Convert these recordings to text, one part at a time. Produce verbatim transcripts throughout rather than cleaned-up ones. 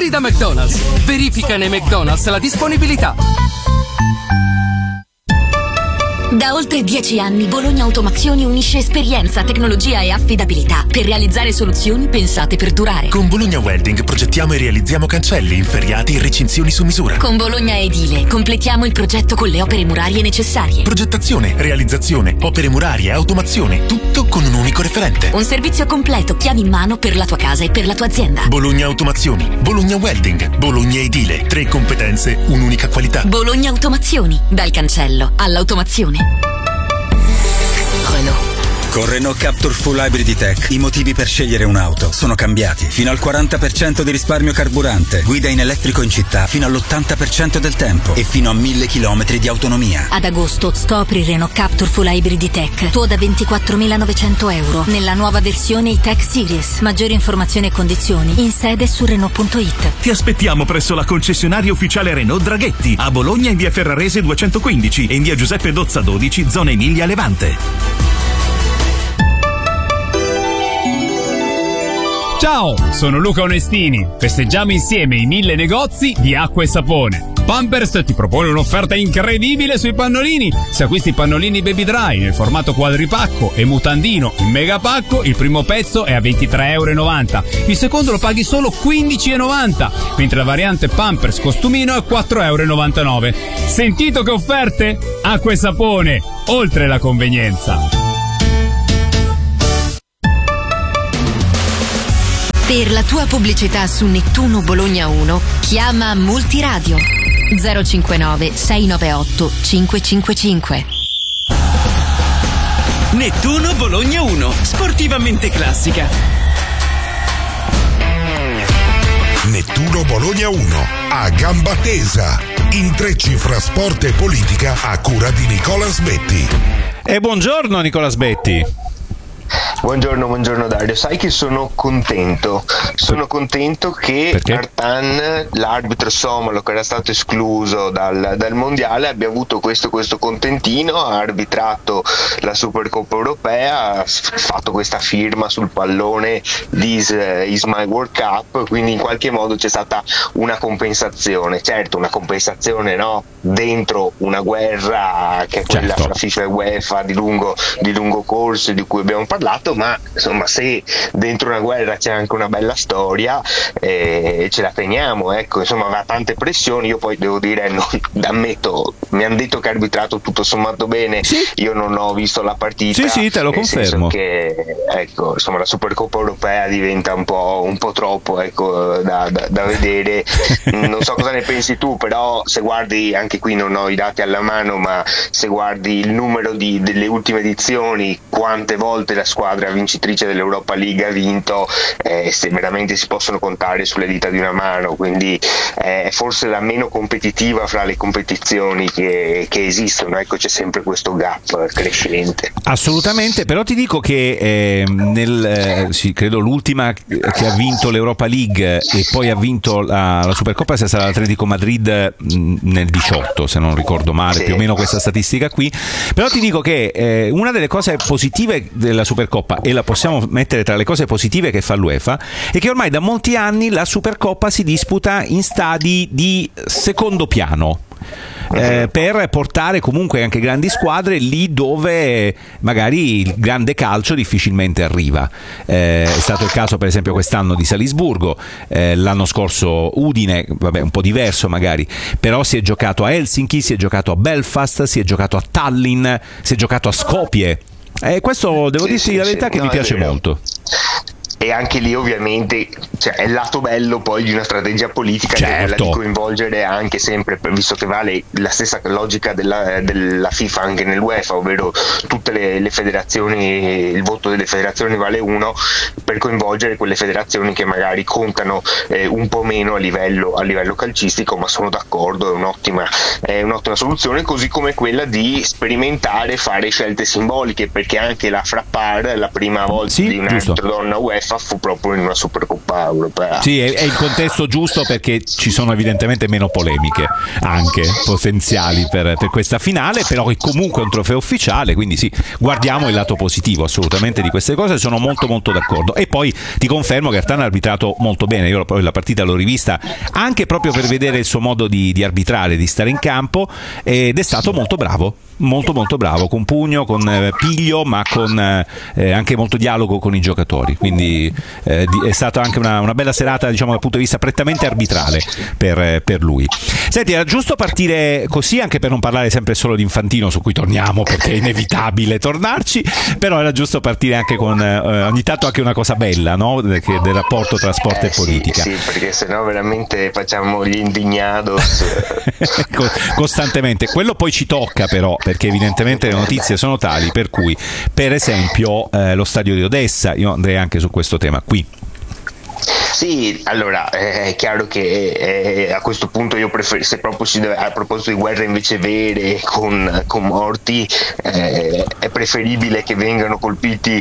fuori da McDonald's. Verifica nei McDonald's la disponibilità. Da oltre dieci anni Bologna Automazioni unisce esperienza, tecnologia e affidabilità per realizzare soluzioni pensate per durare. Con Bologna Welding progettiamo e realizziamo cancelli, inferriati e recinzioni su misura. Con Bologna Edile completiamo il progetto con le opere murarie necessarie. Progettazione, realizzazione, opere murarie, automazione, tutto con un unico referente. Un servizio completo, chiavi in mano per la tua casa e per la tua azienda. Bologna Automazioni, Bologna Welding, Bologna Edile. Tre competenze, un'unica qualità. Bologna Automazioni, dal cancello all'automazione. Renault. Con Renault Captur Full Hybrid Tech i motivi per scegliere un'auto sono cambiati. Fino al quaranta per cento di risparmio carburante, guida in elettrico in città fino all'ottanta per cento del tempo e fino a mille chilometri di autonomia. Ad agosto scopri Renault Captur Full Hybrid Tech, tuo da ventiquattromilanovecento euro nella nuova versione E-Tech Series. Maggiori informazioni e condizioni in sede su Renault punto it. Ti aspettiamo presso la concessionaria ufficiale Renault Draghetti a Bologna in via Ferrarese duecentoquindici e in via Giuseppe Dozza dodici, zona Emilia Levante. Ciao, sono Luca Onestini. Festeggiamo insieme i mille negozi di acqua e sapone. Pampers ti propone un'offerta incredibile sui pannolini. Se acquisti pannolini Baby Dry nel formato quadripacco e mutandino in megapacco, il primo pezzo è a ventitré e novanta euro. Il secondo lo paghi solo quindici e novanta, mentre la variante Pampers costumino è quattro e novantanove euro. Sentito che offerte? Acqua e sapone, oltre la convenienza. Per la tua pubblicità su Nettuno Bologna uno, chiama Multiradio zero cinquantanove sei novantaotto cinquecentocinquantacinque. Nettuno Bologna uno, sportivamente classica. Nettuno Bologna uno, a gamba tesa. Intrecci fra sport e politica a cura di Nicola Sbetti. E buongiorno Nicola Sbetti. Buongiorno, buongiorno Dario. Sai che sono contento, sono contento che Perché? Artan, l'arbitro somalo che era stato escluso dal, dal mondiale, abbia avuto questo, questo contentino, ha arbitrato la Supercoppa europea, ha fatto questa firma sul pallone This is my World Cup, quindi in qualche modo c'è stata una compensazione, certo una compensazione no, dentro una guerra che è quella certo. fra FIFA e UEFA di lungo, di lungo corso di cui abbiamo parlato, ma insomma se dentro una guerra c'è anche una bella storia eh, ce la teniamo, ecco, insomma aveva tante pressioni. Io poi devo dire, non, ammetto, mi hanno detto che ha arbitrato tutto sommato bene, sì. Io non ho visto la partita, sì sì te lo confermo, che ecco insomma la Supercoppa europea diventa un po', un po' troppo ecco da, da, da vedere. Non so cosa ne pensi tu, però se guardi, anche qui non ho i dati alla mano, ma se guardi il numero di, delle ultime edizioni, quante volte la squadra vincitrice dell'Europa League ha vinto, eh, se veramente si possono contare sulle dita di una mano, quindi eh, è forse la meno competitiva fra le competizioni che, che esistono, ecco c'è sempre questo gap crescente. Assolutamente, però ti dico che eh, nel, eh, sì, credo l'ultima che ha vinto l'Europa League e poi ha vinto la, la Supercoppa sia stata l'Atletico Madrid mh, nel diciotto, se non ricordo male, sì. Più o meno questa statistica qui. Però ti dico che eh, una delle cose positive della Supercoppa, e la possiamo mettere tra le cose positive che fa l'UEFA, è che ormai da molti anni la Supercoppa si disputa in stadi di secondo piano. Eh, per portare comunque anche grandi squadre lì dove magari il grande calcio difficilmente arriva. Eh, è stato il caso per esempio quest'anno di Salisburgo, eh, l'anno scorso Udine, vabbè un po' diverso magari, però si è giocato a Helsinki, si è giocato a Belfast, si è giocato a Tallinn, si è giocato a Skopje. E eh, questo devo sì, dirti sì, la verità sì, che no, mi piace molto. E anche lì ovviamente cioè, è il lato bello poi di una strategia politica, certo. Che è quella di coinvolgere anche sempre, visto che vale la stessa logica della, della FIFA anche nell'UEFA, ovvero tutte le, le federazioni, il voto delle federazioni vale uno, per coinvolgere quelle federazioni che magari contano eh, un po' meno a livello, a livello calcistico, ma sono d'accordo, è un'ottima, è un'ottima soluzione, così come quella di sperimentare, fare scelte simboliche, perché anche la Frappar, la prima volta sì, di un arbitro donna UEFA, UEFA fu proprio in una Supercoppa europea. Sì, è, è il contesto giusto, perché ci sono evidentemente meno polemiche anche potenziali per, per questa finale, però è comunque un trofeo ufficiale, quindi sì, guardiamo il lato positivo assolutamente di queste cose, sono molto molto d'accordo. E poi ti confermo che Artano ha arbitrato molto bene, io poi la partita l'ho rivista anche proprio per vedere il suo modo di, di arbitrare, di stare in campo, ed è stato molto bravo, molto molto bravo, con pugno, con eh, piglio, ma con eh, anche molto dialogo con i giocatori, quindi eh, di, è stata anche una, una bella serata, diciamo, dal punto di vista prettamente arbitrale per, eh, per lui. Senti, era giusto partire così, anche per non parlare sempre solo di Infantino, su cui torniamo perché è inevitabile tornarci, però era giusto partire anche con eh, ogni tanto anche una cosa bella, no? Del, del rapporto tra sport eh, e politica. Sì, sì, perché sennò veramente facciamo gli indignados costantemente. Quello poi ci tocca però, perché evidentemente le notizie sono tali per cui, per esempio, eh, lo stadio di Odessa, io andrei anche su questo tema qui. Sì, allora è chiaro che eh, a questo punto io preferisco, se proprio si deve, a proposito di guerre invece vere con, con morti, eh, è preferibile che vengano colpiti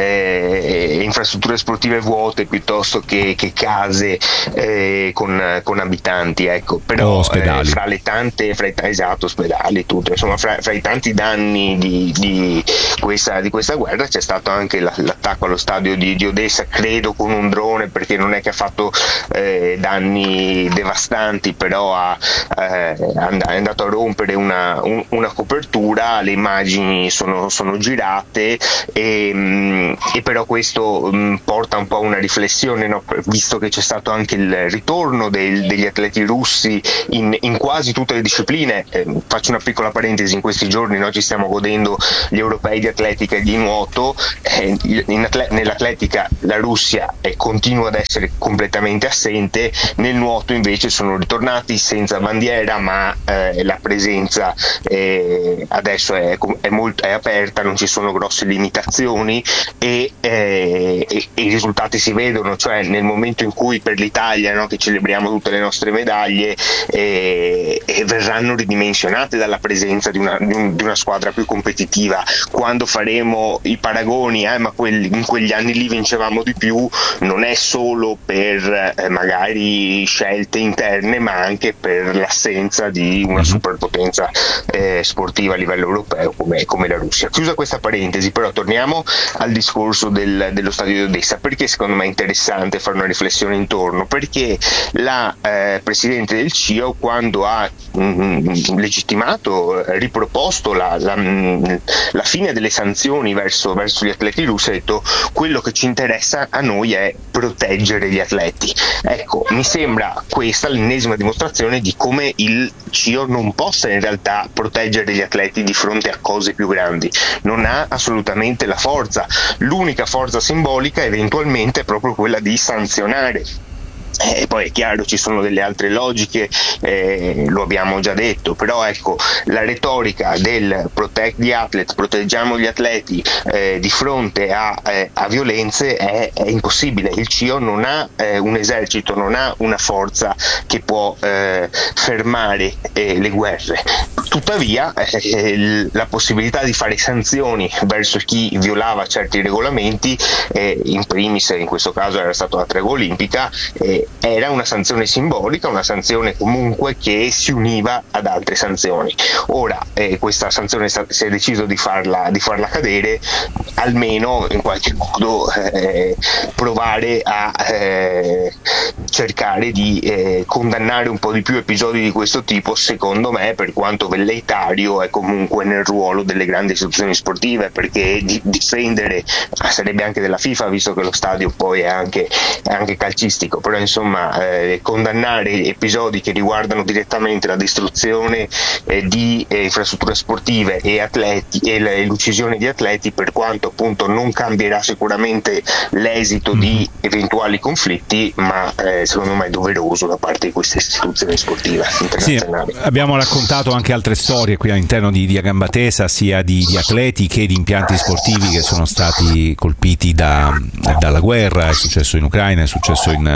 eh, infrastrutture sportive vuote piuttosto che, che case eh, con, con abitanti, ecco. Però oh, eh, fra le tante, fra i, esatto, ospedali, tutto, insomma, fra, fra i tanti danni di, di, questa, di questa guerra c'è stato anche la, l'attacco allo stadio di, di Odessa, credo con un drone, perché non è che ha fatto eh, danni devastanti, però ha, eh, è andato a rompere una, un, una copertura, le immagini sono, sono girate e, mh, e però questo mh, porta un po' a una riflessione, no? Visto che c'è stato anche il ritorno del, degli atleti russi in, in quasi tutte le discipline. Eh, faccio una piccola parentesi, in questi giorni noi ci stiamo godendo gli europei di atletica e di nuoto, eh, in atle- nell'atletica la Russia eh, continua ad essere completamente assente, nel nuoto invece sono ritornati senza bandiera, ma eh, la presenza eh, adesso è, è, molto, è aperta, non ci sono grosse limitazioni e, eh, e, e i risultati si vedono, cioè nel momento in cui per l'Italia, no, che celebriamo tutte le nostre medaglie, eh, e verranno ridimensionate dalla presenza di una, di, un, di una squadra più competitiva, quando faremo i paragoni, eh, ma quelli, in quegli anni lì vincevamo di più, non è solo per eh, magari scelte interne, ma anche per l'assenza di una superpotenza eh, sportiva a livello europeo come, come la Russia. Chiusa questa parentesi, però torniamo al discorso del, dello stadio di Odessa, perché secondo me è interessante fare una riflessione intorno, perché la eh, presidente del C I O, quando ha mh, legittimato, eh, riproposto la, la, mh, la fine delle sanzioni verso, verso gli atleti russi, ha detto: quello che ci interessa a noi è proteggere gli atleti. Ecco, mi sembra questa l'ennesima dimostrazione di come il C I O non possa in realtà proteggere gli atleti di fronte a cose più grandi, non ha assolutamente la forza, l'unica forza simbolica eventualmente è proprio quella di sanzionare. E poi è chiaro, ci sono delle altre logiche, eh, lo abbiamo già detto, però ecco, la retorica del protect the athlete, proteggiamo gli atleti eh, di fronte a, eh, a violenze è, è impossibile. Il C I O non ha eh, un esercito, non ha una forza che può eh, fermare eh, le guerre. Tuttavia eh, la possibilità di fare sanzioni verso chi violava certi regolamenti, eh, in primis in questo caso era stata la tregua olimpica, eh, era una sanzione simbolica, una sanzione comunque che si univa ad altre sanzioni. Ora eh, questa sanzione sta, si è deciso di farla, di farla cadere, almeno in qualche modo eh, provare a eh, cercare di eh, condannare un po' di più episodi di questo tipo. Secondo me, per quanto velleitario, è comunque nel ruolo delle grandi istituzioni sportive, perché di, difendere sarebbe anche della FIFA, visto che lo stadio poi è anche, è anche calcistico, però insomma eh, condannare episodi che riguardano direttamente la distruzione eh, di eh, infrastrutture sportive e atleti e, l- e l'uccisione di atleti, per quanto appunto non cambierà sicuramente l'esito mm. di eventuali conflitti, ma eh, secondo me è doveroso da parte di queste istituzioni sportive internazionali. Sì, abbiamo raccontato anche altre storie qui all'interno di, di A Gamba Tesa, sia di, di atleti che di impianti sportivi che sono stati colpiti da, dalla guerra. È successo in Ucraina, è successo in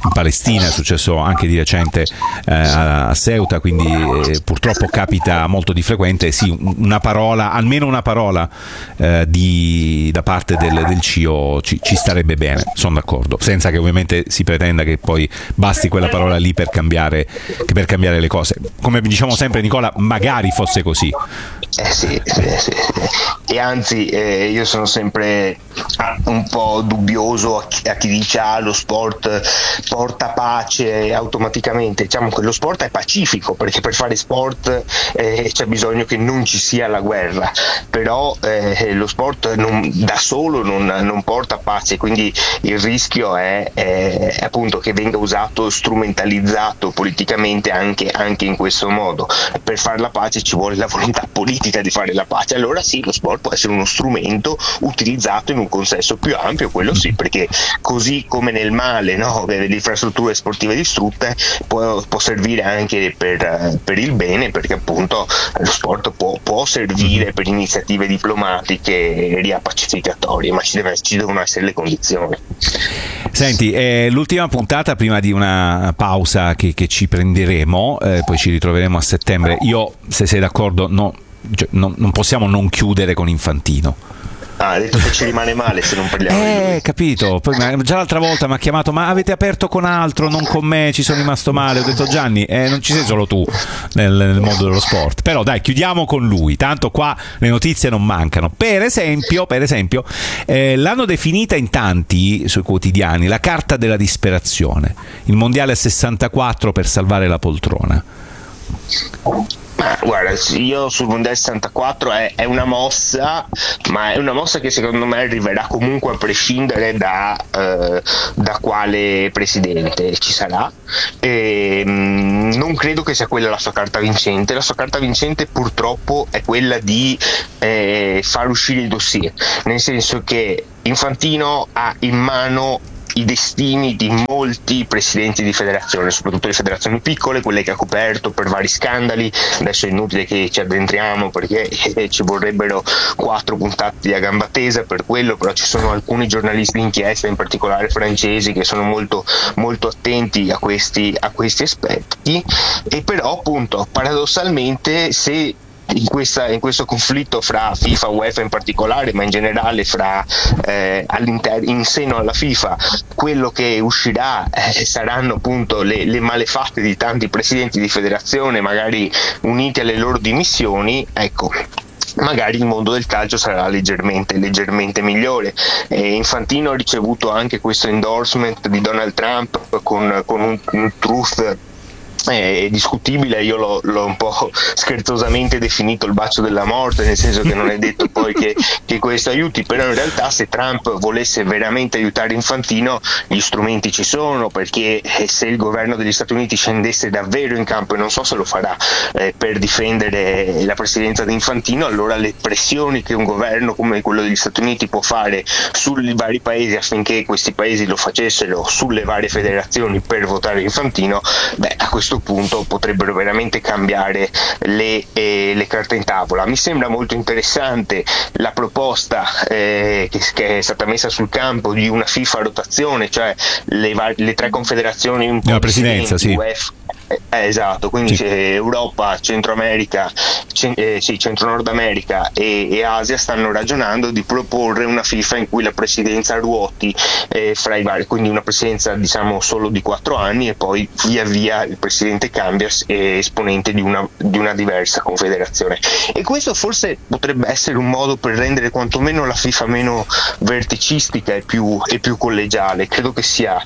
in Palestina, è successo anche di recente eh, a, a Ceuta, quindi eh, purtroppo capita molto di frequente. Sì, una parola, almeno una parola eh, di, da parte del, del C I O ci, ci starebbe bene, sono d'accordo, senza che ovviamente si pretenda che poi basti quella parola lì per cambiare, per cambiare le cose. Come diciamo sempre, Nicola, magari fosse così. Eh sì, sì, sì, sì. E anzi eh, io sono sempre ah, un po' dubbioso a chi, a chi dice ah, lo sport porta pace automaticamente. Diciamo che lo sport è pacifico, perché per fare sport eh, c'è bisogno che non ci sia la guerra, però eh, lo sport non, da solo non, non porta pace, quindi il rischio è, è, è appunto che venga usato, strumentalizzato politicamente anche, anche in questo modo. Per fare la pace ci vuole la volontà politica di fare la pace, allora sì, lo sport può essere uno strumento utilizzato in un consesso più ampio, quello sì, perché così come nel male, no, le infrastrutture sportive distrutte, può, può servire anche per, per il bene, perché appunto lo sport può, può servire per iniziative diplomatiche riappacificatorie, ma ci, deve, ci devono essere le condizioni. Senti, eh, l'ultima puntata prima di una pausa che, che ci prenderemo, eh, poi ci ritroveremo a settembre. Io, se sei d'accordo, no, cioè, no, non possiamo non chiudere con Infantino. Ah, ha detto che ci rimane male se non parliamo eh, di lui. capito, poi già l'altra volta mi ha chiamato, ma avete aperto con altro, non con me, ci sono rimasto male. Ho detto Gianni, eh, non ci sei solo tu nel, nel mondo dello sport, però dai, chiudiamo con lui, tanto qua le notizie non mancano. Per esempio, per esempio eh, l'hanno definita in tanti sui quotidiani la carta della disperazione, il mondiale sessantaquattro per salvare la poltrona. Ma guarda, io sul Mondiale sessantaquattro è, è una mossa, ma è una mossa che secondo me arriverà comunque a prescindere da, eh, da quale presidente ci sarà. E, mh, non credo che sia quella la sua carta vincente. La sua carta vincente purtroppo è quella di eh, far uscire il dossier, nel senso che Infantino ha in mano i destini di molti presidenti di federazione, soprattutto le federazioni piccole, quelle che ha coperto per vari scandali. Adesso è inutile che ci addentriamo perché eh, ci vorrebbero quattro puntate a gamba tesa per quello, però ci sono alcuni giornalisti d'inchiesta, in particolare francesi, che sono molto, molto attenti a questi, a questi aspetti. E però appunto paradossalmente, se In, questa, in questo conflitto fra FIFA e UEFA in particolare, ma in generale fra eh, all'interno, in seno alla FIFA, quello che uscirà eh, saranno appunto le, le malefatte di tanti presidenti di federazione, magari uniti alle loro dimissioni, ecco, magari il mondo del calcio sarà leggermente, leggermente migliore. Eh, Infantino ha ricevuto anche questo endorsement di Donald Trump con, con un, un truth è discutibile. Io l'ho, l'ho un po' scherzosamente definito il bacio della morte, nel senso che non è detto poi che, che questo aiuti, però in realtà se Trump volesse veramente aiutare Infantino gli strumenti ci sono, perché se il governo degli Stati Uniti scendesse davvero in campo, e non so se lo farà, eh, per difendere la presidenza di Infantino, allora le pressioni che un governo come quello degli Stati Uniti può fare sui vari paesi affinché questi paesi lo facessero sulle varie federazioni per votare Infantino, beh, a questo punto potrebbero veramente cambiare le, eh, le carte in tavola. Mi sembra molto interessante la proposta eh, che, che è stata messa sul campo di una FIFA a rotazione, cioè le, le tre confederazioni un po' la presidenza, sì. UEFA, eh, esatto, quindi sì. Europa, Centro America, c- eh, sì, Centro Nord America e, e Asia stanno ragionando di proporre una FIFA in cui la presidenza ruoti eh, fra i vari, quindi una presidenza diciamo solo di quattro anni e poi via via il presidente cambia e esponente di una, di una diversa confederazione. E questo forse potrebbe essere un modo per rendere quantomeno la FIFA meno verticistica e più, e più collegiale. Credo che sia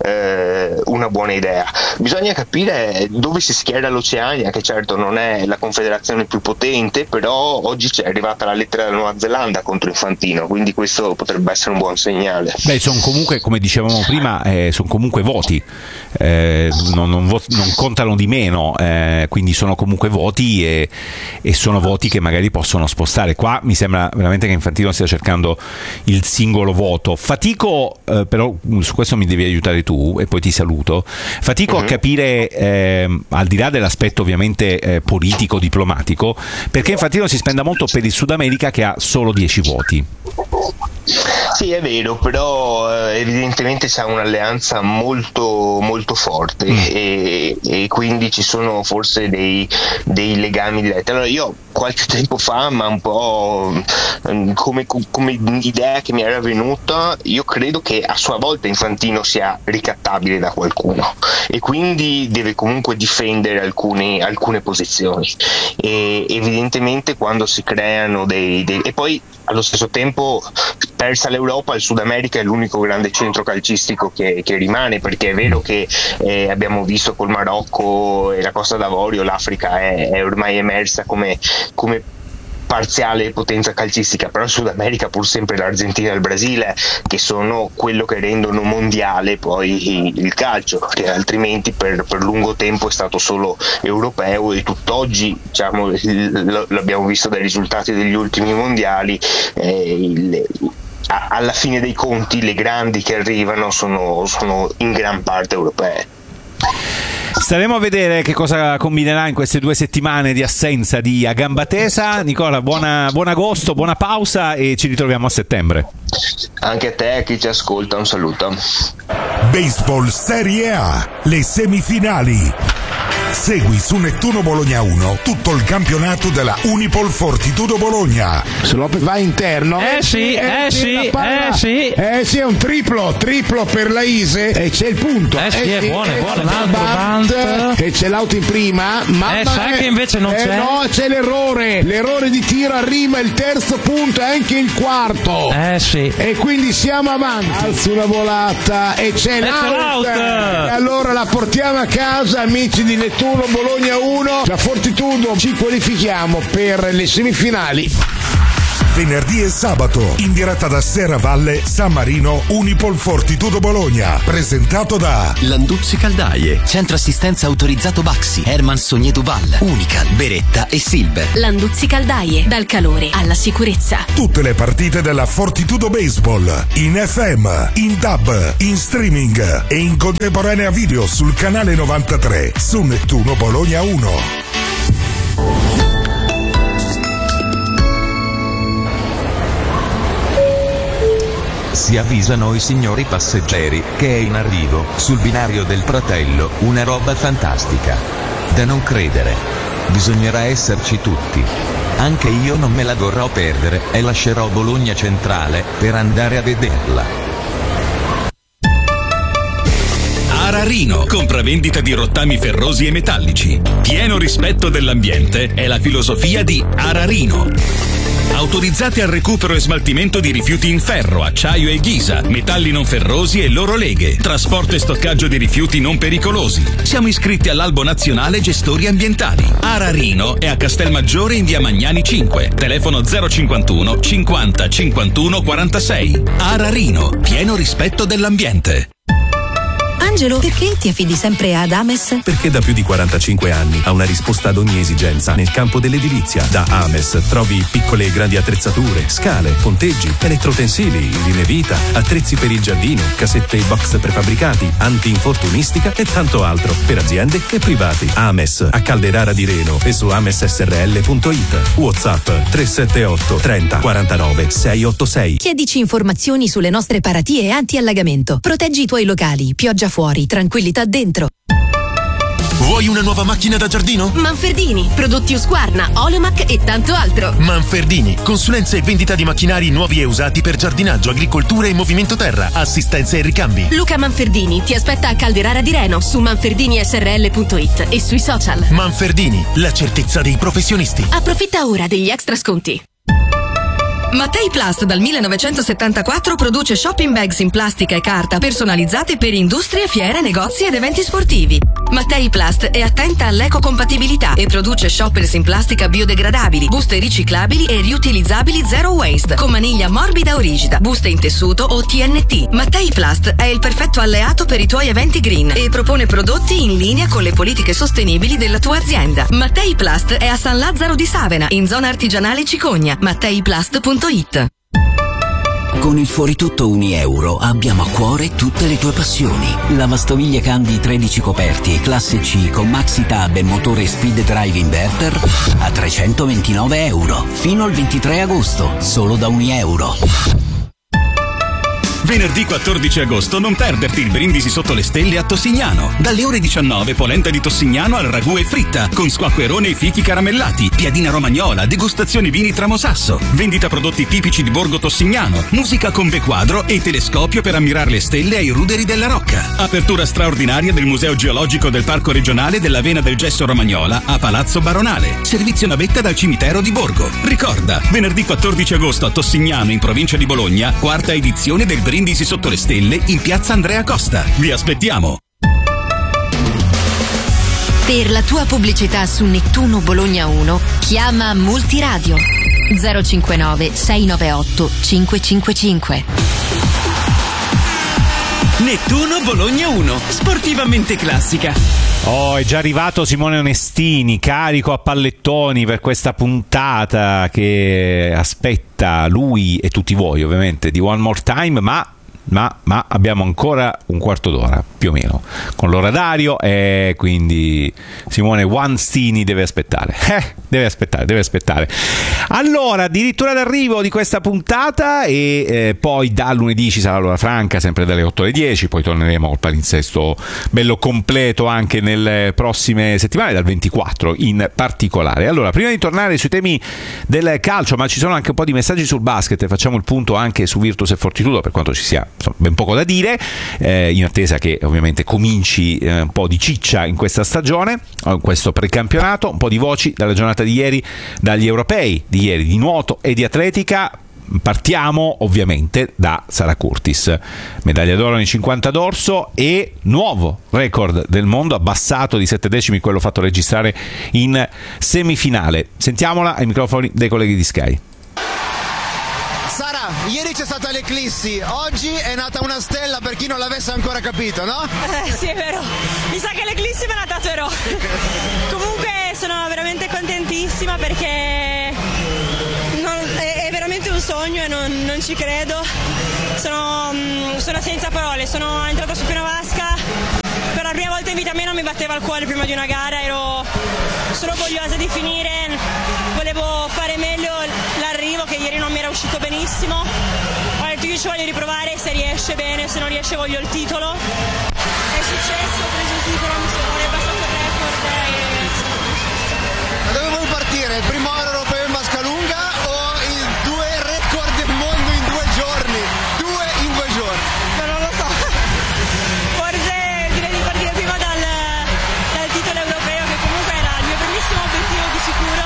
eh, una buona idea. Bisogna capire dove si schiera l'Oceania, che certo non è la confederazione più potente, però oggi è arrivata la lettera della Nuova Zelanda contro Infantino, quindi questo potrebbe essere un buon segnale. Beh, sono comunque, come dicevamo prima, eh, sono comunque voti, eh, non, non, vo- non contano di meno, eh, quindi sono comunque voti e, e sono voti che magari possono spostare. Qua mi sembra veramente che Infantino stia cercando il singolo voto. Fatico, eh, però su questo mi devi aiutare tu e poi ti saluto, fatico uh-huh. a capire eh, al di là dell'aspetto ovviamente eh, politico, diplomatico, perché Infantino si spenda molto per il Sud America che ha solo dieci voti. Sì, è vero, però eh, evidentemente c'è un'alleanza molto molto forte mm. e, e quindi ci sono forse dei, dei legami diretti. Allora io qualche tempo fa, ma un po' come, come idea che mi era venuta, io credo che a sua volta Infantino sia ricattabile da qualcuno e quindi deve comunque difendere alcune, alcune posizioni, e evidentemente quando si creano dei, dei e poi allo stesso tempo, persa l'Europa, il Sud America è l'unico grande centro calcistico che, che rimane, perché è vero che eh, abbiamo visto col Marocco e la Costa d'Avorio, l'Africa è, è ormai emersa come, come parziale potenza calcistica, però in Sud America pur sempre l'Argentina e il Brasile, che sono quello che rendono mondiale poi il calcio, che altrimenti per, per lungo tempo è stato solo europeo, e tutt'oggi, diciamo, l'abbiamo visto dai risultati degli ultimi mondiali, eh, il, a, alla fine dei conti le grandi che arrivano sono, sono in gran parte europee. Staremo a vedere che cosa combinerà in queste due settimane di assenza di A Gamba Tesa. Nicola, buona, buon agosto, buona pausa e ci ritroviamo a settembre. Anche a te, a chi ci ascolta, un saluto. Baseball Serie A, le semifinali. Segui su Nettuno Bologna uno tutto il campionato della Unipol Fortitudo Bologna. Se Lopez va interno. Eh sì, eh sì, eh sì. Eh sì, è un triplo, triplo per la Ise e c'è il punto. Eh sì, eh è sì, buono, è buono. L'altro bunt, e c'è l'auto in prima. Ma eh, sai che invece non eh, c'è? No, c'è l'errore. L'errore di tiro arriva il terzo punto e anche il quarto. Eh sì. E quindi siamo avanti. Alza una volata e c'è l'out. E allora la portiamo a casa, amici di Nettuno Bologna uno. La Fortitudo ci qualifichiamo per le semifinali. Venerdì e sabato in diretta da Serravalle, San Marino, Unipol Fortitudo Bologna, presentato da Landuzzi Caldaie, centro assistenza autorizzato Baxi, Herman Sogné Duval, Unical, Beretta e Silver. Landuzzi Caldaie, dal calore alla sicurezza. Tutte le partite della Fortitudo Baseball in F M, in D A B, in streaming e in contemporanea video sul canale novantatré su Nettuno Bologna uno. Si avvisano i signori passeggeri che è in arrivo, sul binario del Pratello, una roba fantastica. Da non credere. Bisognerà esserci tutti. Anche io non me la vorrò perdere e lascerò Bologna Centrale per andare a vederla. Ararino, compravendita di rottami ferrosi e metallici. Pieno rispetto dell'ambiente è la filosofia di Ararino. Autorizzati al recupero e smaltimento di rifiuti in ferro, acciaio e ghisa, metalli non ferrosi e loro leghe, trasporto e stoccaggio di rifiuti non pericolosi. Siamo iscritti all'Albo Nazionale Gestori Ambientali. Ararino è a Castelmaggiore in via Magnani cinque, telefono zero cinquantuno cinquanta cinquantuno quarantasei. Ararino, pieno rispetto dell'ambiente. Angelo, perché ti affidi sempre ad Ames? Perché da più di quarantacinque anni ha una risposta ad ogni esigenza nel campo dell'edilizia. Da Ames trovi piccole e grandi attrezzature, scale, ponteggi, elettrotensili, linee vita, attrezzi per il giardino, casette e box prefabbricati, anti-infortunistica e tanto altro per aziende e privati. Ames a Calderara di Reno e su ames s r l punto i t. WhatsApp tre sette otto trenta quarantanove seicentottantasei. Chiedici informazioni sulle nostre paratie anti-allagamento. Proteggi i tuoi locali, pioggia fuori, tranquillità dentro. Vuoi una nuova macchina da giardino? Manfredini, prodotti Husqvarna, Oleomac e tanto altro. Manfredini, consulenza e vendita di macchinari nuovi e usati per giardinaggio, agricoltura e movimento terra, assistenza e ricambi. Luca Manfredini ti aspetta a Calderara di Reno su manferdini s r l punto i t e sui social. Manfredini, la certezza dei professionisti. Approfitta ora degli extra sconti. Mattei Plast dal millenovecentosettantaquattro produce shopping bags in plastica e carta personalizzate per industrie, fiere, negozi ed eventi sportivi. Mattei Plast è attenta all'ecocompatibilità e produce shoppers in plastica biodegradabili, buste riciclabili e riutilizzabili zero waste, con maniglia morbida o rigida, buste in tessuto o T N T. Mattei Plast è il perfetto alleato per i tuoi eventi green e propone prodotti in linea con le politiche sostenibili della tua azienda. Mattei Plast è a San Lazzaro di Savena, in zona artigianale Cicogna. matteiplast punto it. Con il Fuoritutto Unieuro abbiamo a cuore tutte le tue passioni. Lavastoviglie Candy tredici coperti e classe C con Maxi Tab e motore Speed Drive Inverter a trecentoventinove euro. Fino al ventitré agosto, solo da Unieuro. Venerdì quattordici agosto non perderti il brindisi sotto le stelle a Tossignano. Dalle ore diciannove polenta di Tossignano al ragù e fritta, con squacquerone e fichi caramellati, piadina romagnola, degustazioni vini Tramosasso, vendita prodotti tipici di Borgo Tossignano, musica con vequadro e telescopio per ammirare le stelle ai ruderi della Rocca. Apertura straordinaria del Museo Geologico del Parco Regionale della Vena del Gesso Romagnola a Palazzo Baronale. Servizio navetta dal cimitero di Borgo. Ricorda, venerdì quattordici agosto a Tossignano in provincia di Bologna, quarta edizione del Brindisi sotto le stelle in piazza Andrea Costa. Vi aspettiamo! Per la tua pubblicità su Nettuno Bologna uno, chiama Multiradio zero cinquantanove sei novantaotto cinquecentocinquantacinque. Nettuno Bologna uno, sportivamente classica. Oh, è già arrivato Simone Onestini, carico a pallettoni per questa puntata che aspetta lui e tutti voi, ovviamente, di One More Time, ma Ma, ma abbiamo ancora un quarto d'ora più o meno con l'orario e quindi Simone Onestini deve aspettare eh, deve aspettare deve aspettare allora addirittura d'arrivo di questa puntata e eh, poi da lunedì ci sarà l'ora franca sempre dalle otto alle dieci, poi torneremo al palinsesto bello completo anche nelle prossime settimane, dal ventiquattro in particolare. Allora, prima di tornare sui temi del calcio, ma ci sono anche un po' di messaggi sul basket, facciamo il punto anche su Virtus e Fortitudo, per quanto ci sia insomma, ben poco da dire, eh, in attesa che ovviamente cominci eh, un po' di ciccia in questa stagione, in questo precampionato, un po' di voci dalla giornata di ieri, dagli europei di ieri di nuoto e di atletica. Partiamo ovviamente da Sara Curtis, medaglia d'oro nei cinquanta dorso e nuovo record del mondo, abbassato di sette decimi quello fatto registrare in semifinale. Sentiamola ai microfoni dei colleghi di Sky. Sara, ieri c'è stata l'eclissi, oggi è nata una stella per chi non l'avesse ancora capito, no? Eh, sì, è vero. Mi sa che l'eclissi me la tatuerò. Comunque sono veramente contentissima perché non, è, è veramente un sogno e non, non ci credo. Sono, sono senza parole, sono entrata su piena vasca. Per la prima volta in vita mia non mi batteva il cuore prima di una gara, ero solo orgogliosa di finire, volevo fare meglio l'arrivo che ieri non mi era uscito benissimo. Ho detto io ci voglio riprovare, se riesce bene, se non riesce voglio il titolo. È successo, ho preso il titolo, mi sono abbassato il record e... Ma dove vuoi partire? Il primo oro europeo in vasca lunga o i due record del mondo in due giorni? Due in due giorni? Ma non lo so. Forse direi di partire prima dal, dal titolo europeo, che comunque era il mio primissimo obiettivo di sicuro.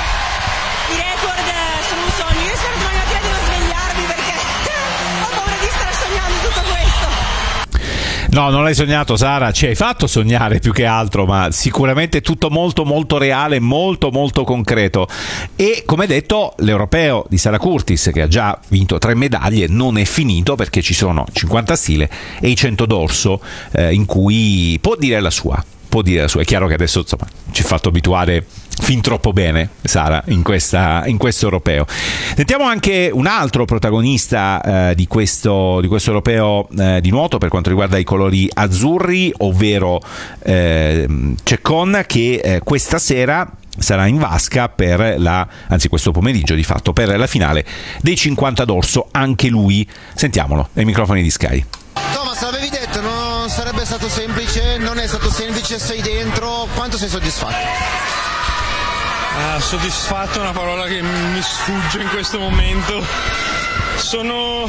I record sono un sogno, io spero domani mattina di non svegliarmi perché ho paura di stare sognando tutto questo. No, non l'hai sognato Sara, ci hai fatto sognare più che altro, ma sicuramente tutto molto molto reale, molto molto concreto. E come detto, l'europeo di Sara Curtis, che ha già vinto tre medaglie, non è finito perché ci sono cinquanta stile e i cento dorso, eh, in cui può dire la sua. Può dire la sua. È chiaro che adesso insomma ci ha fatto abituare fin troppo bene Sara in, questa, in questo europeo. Sentiamo anche un altro protagonista eh, di, questo, di questo europeo eh, di nuoto per quanto riguarda i colori azzurri, ovvero eh, Ceccon, che eh, questa sera sarà in vasca per la, anzi questo pomeriggio di fatto, per la finale dei cinquanta dorso, anche lui. Sentiamolo ai microfoni di Sky. Thomas, l'avevi detto, non sarebbe stato semplice, non è stato semplice, sei dentro, quanto sei soddisfatto? Ah, soddisfatto è una parola che mi sfugge in questo momento. Sono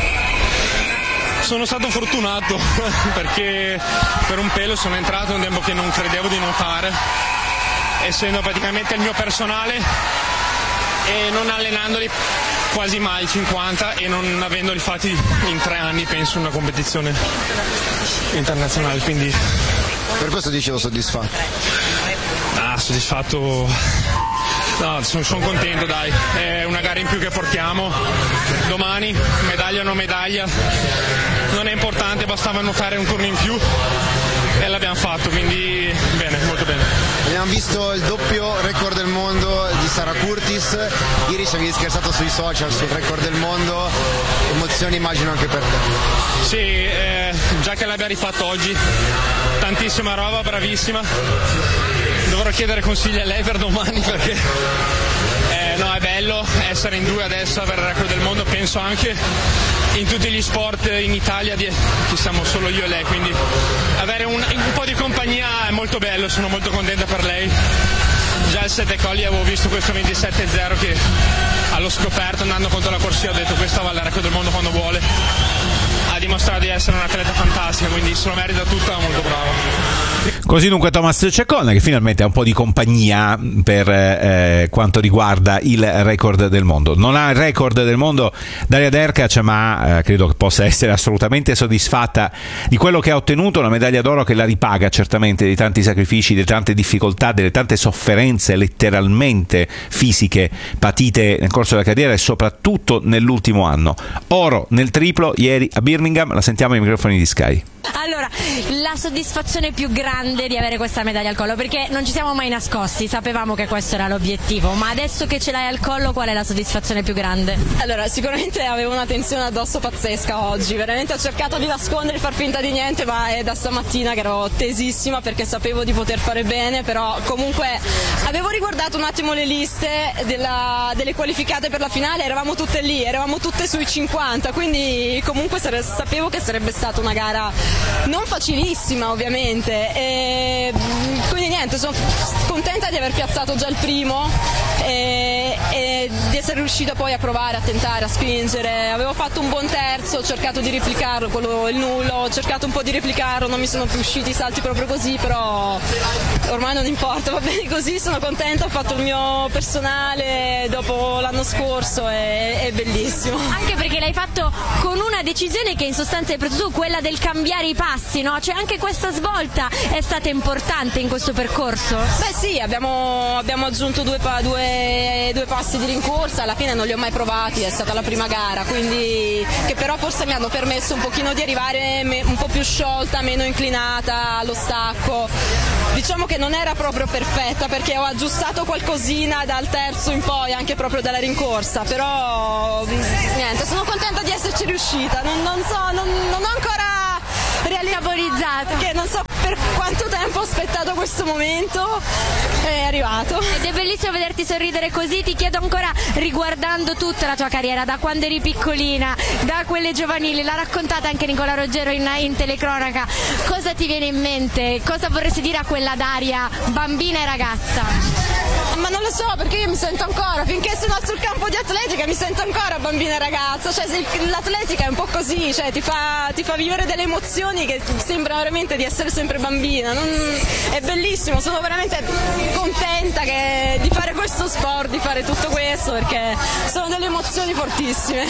sono stato fortunato perché per un pelo sono entrato in un tempo che non credevo di nuotare, essendo praticamente il mio personale e non allenandoli quasi mai cinquanta e non avendoli fatti in tre anni, penso, una competizione internazionale, quindi per questo dicevo soddisfatto. Ah, soddisfatto, no, sono, sono contento, dai, è una gara in più che portiamo domani, medaglia o non medaglia non è importante, bastava nuotare un turno in più e l'abbiamo fatto, quindi bene, molto bene. Abbiamo visto il doppio record del mondo di Sara Curtis, ieri ci avevi scherzato sui social sul record del mondo, emozioni immagino anche per te. Sì, eh, già che l'abbia rifatto oggi, tantissima roba, bravissima, dovrò chiedere consigli a lei per domani perché eh, no, è bello essere in due adesso, avere il record del mondo. Penso anche in tutti gli sport in Italia di, che siamo solo io e lei, quindi avere un, un po' di compagnia è molto bello, sono molto contenta per lei. Già il sette colli avevo visto questo ventisette zero che allo scoperto andando contro la corsia ho detto questa vale il record del mondo quando vuole. Ha dimostrato di essere un atleta fantastica, quindi se lo merita tutta, molto bravo. Così dunque Thomas Ceccon, che finalmente ha un po' di compagnia per eh, quanto riguarda il record del mondo. Non ha il record del mondo Daria Derkac, ma eh, credo che possa essere assolutamente soddisfatta di quello che ha ottenuto, una medaglia d'oro che la ripaga certamente dei tanti sacrifici, delle tante difficoltà, delle tante sofferenze letteralmente fisiche patite nel corso della carriera e soprattutto nell'ultimo anno. Oro nel triplo ieri a Birmingham, la sentiamo ai microfoni di Sky. Allora, la soddisfazione più grande di avere questa medaglia al collo, perché non ci siamo mai nascosti, sapevamo che questo era l'obiettivo, ma adesso che ce l'hai al collo, qual è la soddisfazione più grande? Allora, sicuramente avevo una tensione addosso pazzesca oggi, veramente ho cercato di nascondere, far finta di niente, ma è da stamattina che ero tesissima perché sapevo di poter fare bene, però comunque avevo riguardato un attimo le liste della, delle qualificate per la finale, eravamo tutte lì, eravamo tutte sui cinquanta, quindi comunque sare, sapevo che sarebbe stata una gara non facilissima ovviamente, e quindi niente, sono contenta di aver piazzato già il primo e, e di essere riuscita poi a provare, a tentare, a spingere. Avevo fatto un buon terzo, ho cercato di replicarlo, quello il nullo, ho cercato un po' di replicarlo, non mi sono più usciti i salti proprio così, però ormai non importa, va bene così, sono contenta, ho fatto il mio personale dopo l'anno scorso e è bellissimo. Anche perché l'hai fatto con una decisione che in sostanza è proprio quella del cambiare i passi, no? Cioè anche questa svolta è stata importante in questo percorso? Beh sì, abbiamo, abbiamo aggiunto due, due, due passi di rincorsa, alla fine non li ho mai provati, è stata la prima gara, quindi che però forse mi hanno permesso un pochino di arrivare me, un po' più sciolta, meno inclinata allo stacco. Diciamo che non era proprio perfetta perché ho aggiustato qualcosina dal terzo in poi, anche proprio dalla rincorsa, però niente, sono contenta di esserci riuscita, non, non so, non, non ho ancora realizzato che non so per quanto tempo ho aspettato questo momento, è arrivato ed è bellissimo vederti sorridere così. Ti chiedo ancora, riguardando tutta la tua carriera da quando eri piccolina, da quelle giovanili, l'ha raccontata anche Nicola Ruggero in, in telecronaca, cosa ti viene in mente, cosa vorresti dire a quella Daria bambina e ragazza? Ma non lo so, perché io mi sento ancora, finché sono sul campo di atletica mi sento ancora bambina e ragazza, cioè l'atletica è un po' così, cioè ti fa, ti fa vivere delle emozioni che sembra veramente di essere sempre bambina. Non, è bellissimo, sono veramente contenta che, di fare questo sport, di fare tutto questo, perché sono delle emozioni fortissime.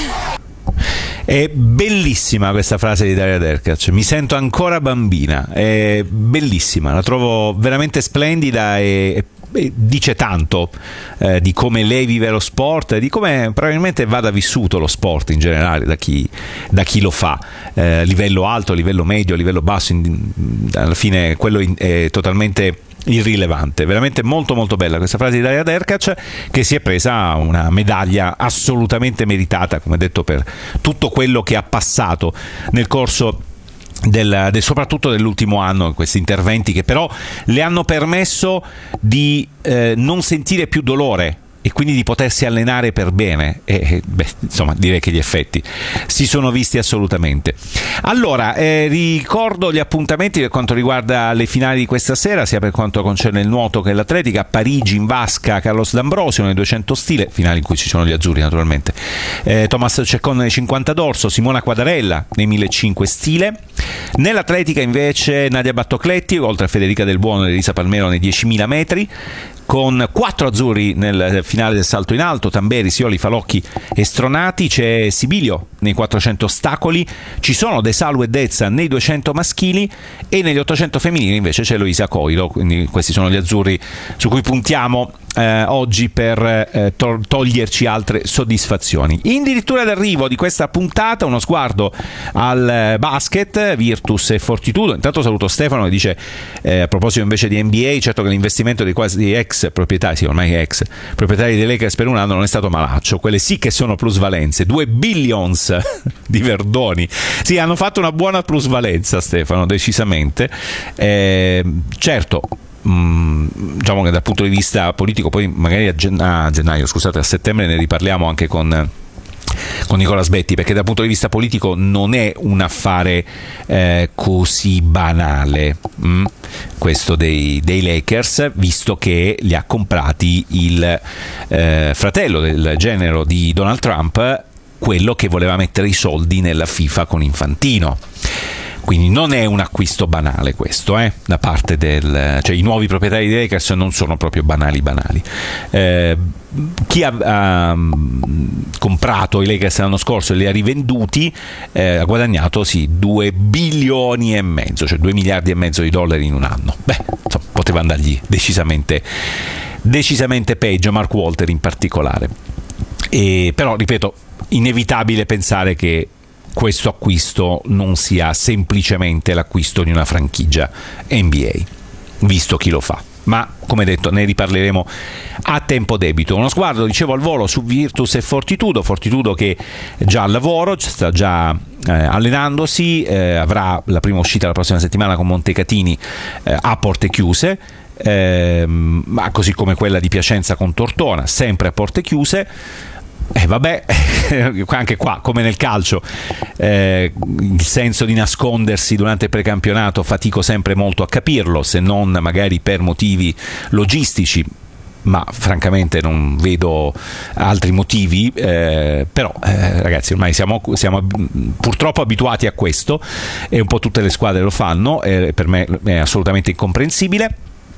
È bellissima questa frase di Daria Derkac, mi sento ancora bambina, è bellissima, la trovo veramente splendida e dice tanto eh, di come lei vive lo sport, di come probabilmente vada vissuto lo sport in generale da chi, da chi lo fa, eh, livello alto, livello medio, livello basso, in, alla fine quello in, è totalmente irrilevante. Veramente molto molto bella questa frase di Daria Derkac, che si è presa una medaglia assolutamente meritata, come detto, per tutto quello che ha passato nel corso Del, del, soprattutto dell'ultimo anno, questi interventi che però le hanno permesso di eh, non sentire più dolore e quindi di potersi allenare per bene e beh, insomma direi che gli effetti si sono visti assolutamente. Allora eh, ricordo gli appuntamenti per quanto riguarda le finali di questa sera, sia per quanto concerne il nuoto che l'atletica. A Parigi in vasca Carlos D'Ambrosio nei duecento stile, finali in cui ci sono gli azzurri naturalmente, eh, Thomas Ceccon nei cinquanta dorso, Simona Quadarella nei millecinquecento stile. Nell'atletica invece Nadia Battocletti, oltre a Federica Del Buono e Elisa Palmero nei diecimila metri, con quattro azzurri nel finale del salto in alto, Tamberi, Sioli, Falocchi e Stronati. C'è Sibilio nei quattrocento ostacoli, ci sono De Salu e Dezza nei duecento maschili e negli ottocento femminili invece c'è Eloisa Coilo, quindi questi sono gli azzurri su cui puntiamo eh, oggi per eh, to- toglierci altre soddisfazioni. Addirittura d'arrivo di questa puntata uno sguardo al eh, basket, Virtus e Fortitudo. Intanto saluto Stefano che dice eh, a proposito invece di N B A, certo che l'investimento di quasi ex proprietari, sì ormai ex proprietari dei Lakers per un anno non è stato malaccio, quelle sì che sono plusvalenze, due billions di Verdoni, sì, hanno fatto una buona plusvalenza, Stefano, decisamente. Eh, certo mh, diciamo che dal punto di vista politico, poi magari a, gen- a gennaio, scusate, a settembre ne riparliamo anche con con Nicola Sbetti, perché dal punto di vista politico non è un affare eh, così banale mh? questo dei, dei Lakers, visto che li ha comprati il eh, fratello del genero di Donald Trump, quello che voleva mettere i soldi nella FIFA con Infantino. Quindi non è un acquisto banale questo, eh, da parte del... cioè i nuovi proprietari dei Lakers non sono proprio banali banali. Eh, chi ha, ha comprato i Lakers l'anno scorso e li ha rivenduti eh, ha guadagnato sì due bilioni e mezzo, cioè due miliardi e mezzo di dollari in un anno. Beh, insomma, poteva andargli decisamente, decisamente peggio, Mark Walter in particolare. E, però, ripeto, inevitabile pensare che questo acquisto non sia semplicemente l'acquisto di una franchigia N B A, visto chi lo fa. Ma, come detto, ne riparleremo a tempo debito. Uno sguardo, dicevo, al volo su Virtus e Fortitudo. Fortitudo che è già al lavoro, sta già eh, allenandosi, eh, avrà la prima uscita la prossima settimana con Montecatini eh, a porte chiuse, eh, ma così come quella di Piacenza con Tortona, sempre a porte chiuse. Eh vabbè, anche qua come nel calcio, eh, il senso di nascondersi durante il precampionato fatico sempre molto a capirlo, se non magari per motivi logistici, ma francamente non vedo altri motivi, eh, però eh, ragazzi ormai siamo, siamo purtroppo abituati a questo e un po' tutte le squadre lo fanno, e per me è assolutamente incomprensibile.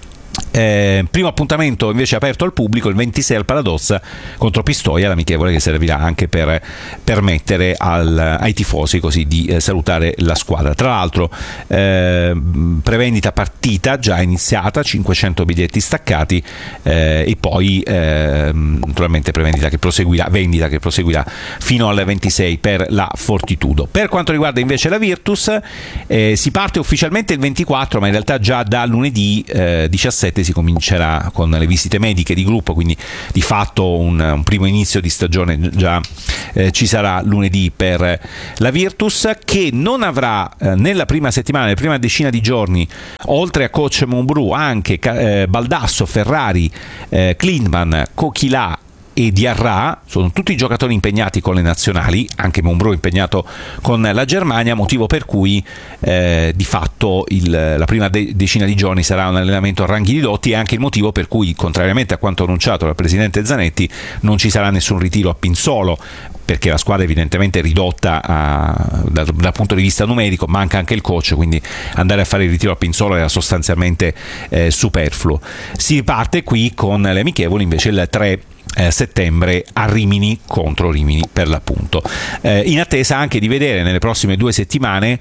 Eh, primo appuntamento invece aperto al pubblico il ventisei al Paladozza contro Pistoia, l'amichevole che servirà anche per permettere al, ai tifosi così di eh, salutare la squadra. Tra l'altro eh, prevendita partita già iniziata, cinquecento biglietti staccati, eh, e poi eh, naturalmente prevendita che proseguirà, vendita che proseguirà fino al ventisei per la Fortitudo. Per quanto riguarda invece la Virtus, eh, si parte ufficialmente il ventiquattro, ma in realtà già da lunedì eh, diciassette si comincerà con le visite mediche di gruppo, quindi di fatto un, un primo inizio di stagione già eh, ci sarà lunedì per la Virtus, che non avrà eh, nella prima settimana, nella prima decina di giorni, oltre a coach Mumbrú anche eh, Baldasso, Ferrari, eh, Klintman, Coquilà e Diarra. Sono tutti giocatori impegnati con le nazionali, anche Mumbrú impegnato con la Germania, motivo per cui eh, di fatto il, la prima de- decina di giorni sarà un allenamento a ranghi ridotti, e anche il motivo per cui, contrariamente a quanto annunciato dal presidente Zanetti, non ci sarà nessun ritiro a Pinsolo, perché la squadra è evidentemente ridotta a, dal, dal punto di vista numerico, manca anche il coach, quindi andare a fare il ritiro a Pinsolo era sostanzialmente eh, superfluo. Si parte qui con le amichevoli invece il tre Eh, settembre a Rimini contro Rimini per l'appunto, eh, in attesa anche di vedere nelle prossime due settimane,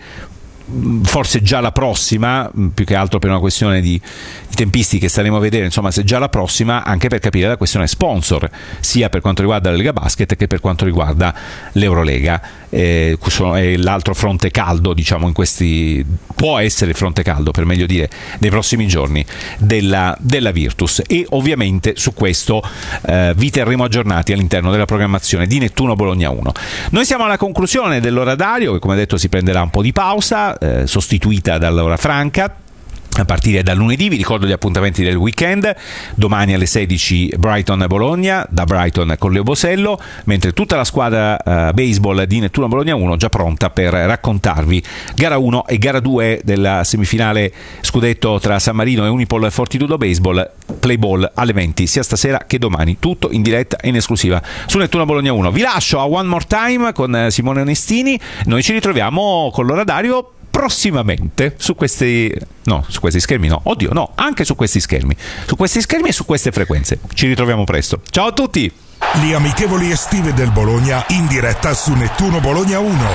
forse già la prossima, più che altro per una questione di, di tempistiche staremo a vedere, insomma, se già la prossima, anche per capire la questione sponsor, sia per quanto riguarda la Lega Basket che per quanto riguarda l'Eurolega. Eh, è l'altro fronte caldo, diciamo, in questi, può essere il fronte caldo per meglio dire, nei prossimi giorni della, della Virtus, e ovviamente su questo eh, vi terremo aggiornati all'interno della programmazione di Nettuno Bologna uno. Noi siamo alla conclusione dell'orario, che come detto si prenderà un po' di pausa, eh, sostituita dall'ora franca a partire da lunedì. Vi ricordo gli appuntamenti del weekend: domani alle sedici Brighton-Bologna, da Brighton con Leo Bosello, mentre tutta la squadra uh, baseball di Nettuno Bologna uno già pronta per raccontarvi gara uno e gara due della semifinale scudetto tra San Marino e Unipol Fortitudo Baseball, play ball alle venti sia stasera che domani, tutto in diretta e in esclusiva su Nettuno Bologna uno. Vi lascio a One More Time con Simone Onestini, noi ci ritroviamo con l'orario prossimamente su questi no su questi schermi no oddio no anche su questi schermi su questi schermi e su queste frequenze. Ci ritroviamo presto, ciao a tutti. Le amichevoli estive del Bologna in diretta su Nettuno Bologna uno.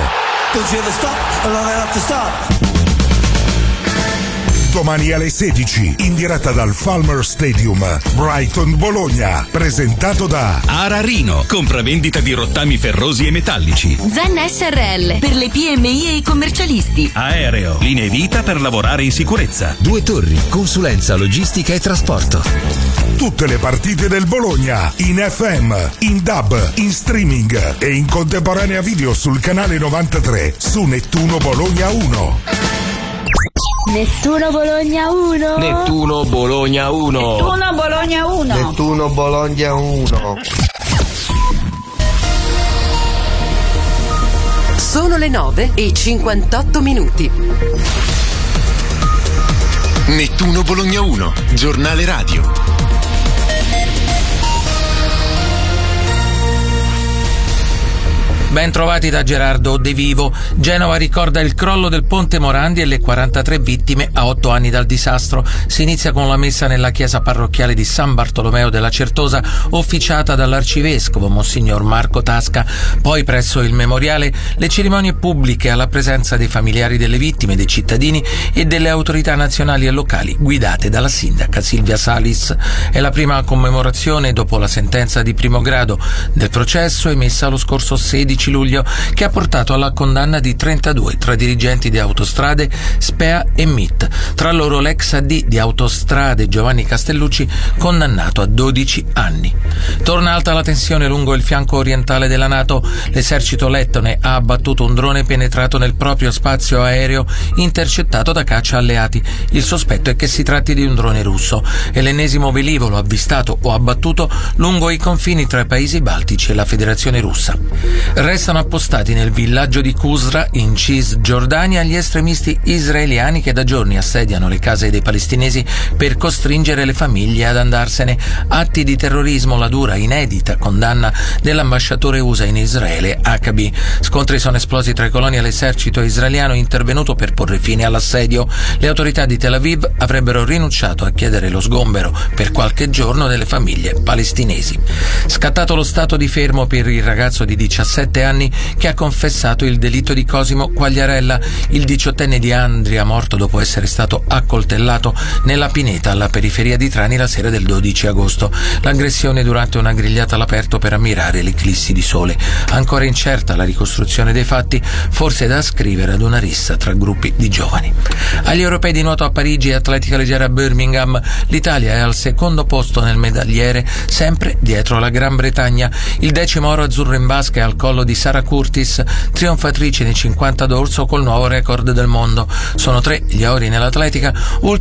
Domani alle sedici in diretta dal Falmer Stadium, Brighton Bologna, presentato da Ararino, compravendita di rottami ferrosi e metallici. Zen S R L per le P M I e i commercialisti. Aereo, linee vita per lavorare in sicurezza. Due Torri, consulenza logistica e trasporto. Tutte le partite del Bologna in F M, in D A B, in streaming e in contemporanea video sul canale novantatré su Nettuno Bologna uno. Nettuno Bologna uno. Nettuno Bologna uno. Nettuno Bologna uno. Nettuno Bologna uno. Sono le nove e cinquantotto minuti. Nettuno Bologna uno, giornale radio. Ben trovati da Gerardo De Vivo. Genova ricorda il crollo del ponte Morandi e le quarantatré vittime a otto anni dal disastro. Si inizia con la messa nella chiesa parrocchiale di San Bartolomeo della Certosa, officiata dall'arcivescovo Monsignor Marco Tasca. Poi presso il memoriale le cerimonie pubbliche alla presenza dei familiari delle vittime, dei cittadini e delle autorità nazionali e locali guidate dalla sindaca Silvia Salis. È la prima commemorazione dopo la sentenza di primo grado del processo emessa lo scorso sedici luglio, che ha portato alla condanna di trentadue tra dirigenti di Autostrade, Spea e M I T. Tra loro l'ex A D di Autostrade Giovanni Castellucci, condannato a dodici anni. Torna alta la tensione lungo il fianco orientale della NATO. L'esercito lettone ha abbattuto un drone penetrato nel proprio spazio aereo intercettato da caccia alleati. Il sospetto è che si tratti di un drone russo. È l'ennesimo velivolo avvistato o abbattuto lungo i confini tra i paesi baltici e la Federazione Russa. Restano appostati nel villaggio di Qusra, in Cisgiordania, gli estremisti israeliani che da giorni assediano le case dei palestinesi per costringere le famiglie ad andarsene. Atti di terrorismo, la dura, inedita condanna dell'ambasciatore U S A in Israele, Huckabee. Scontri sono esplosi tra i coloni e l'esercito israeliano intervenuto per porre fine all'assedio. Le autorità di Tel Aviv avrebbero rinunciato a chiedere lo sgombero per qualche giorno delle famiglie palestinesi. Scattato lo stato di fermo per il ragazzo di diciassette anni che ha confessato il delitto di Cosimo Quagliarella, il diciottenne di Andria, morto dopo essere stato accoltellato nella pineta alla periferia di Trani la sera del dodici agosto. L'aggressione durante una grigliata all'aperto per ammirare l'eclissi di sole. Ancora incerta la ricostruzione dei fatti, forse da ascrivere ad una rissa tra gruppi di giovani. Agli europei di nuoto a Parigi e atletica leggera a Birmingham, l'Italia è al secondo posto nel medagliere, sempre dietro la Gran Bretagna. Il decimo oro azzurro in basca al collo di Sara Curtis, trionfatrice nei cinquanta d'orso col nuovo record del mondo. Sono tre gli ori nell'atletica,